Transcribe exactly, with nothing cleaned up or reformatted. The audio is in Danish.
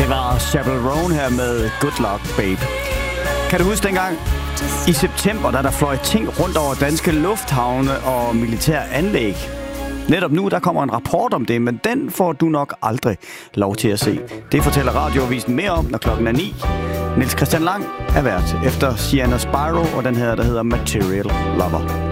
Det var Chappell Roan her med Good Luck Babe. Kan du huske dengang i september, da der fløj ting rundt over danske lufthavne og militære anlæg? Netop nu, der kommer en rapport om det, men den får du nok aldrig lov til at se. Det fortæller Radioavisen mere om, når klokken er ni. Niels Christian Lang er vært efter Sienna Spyro, og den her, der hedder Material Lover.